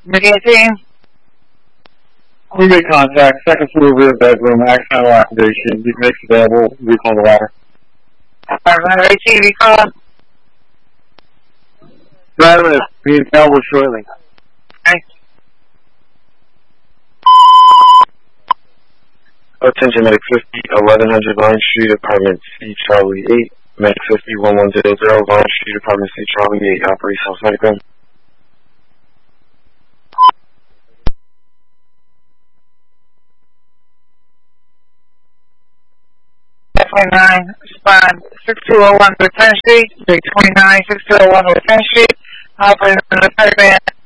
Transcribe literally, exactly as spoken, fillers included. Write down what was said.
eighteen. We made contact, second floor rear bedroom, accidental activation, you makes available, we call the ladder. five eighteen, we call. Ladder is being available shortly. Okay. Attention Medic fifty, eleven hundred Vine Street, Apartment C, Charlie eight. Medic fifty, one one zero zero, Vine Street, Apartment C, Charlie eight. Operations Medic one. twenty-nine, respond six two oh one to tenth Street, twenty-nine, six two oh one to tenth Street, operating on the third band.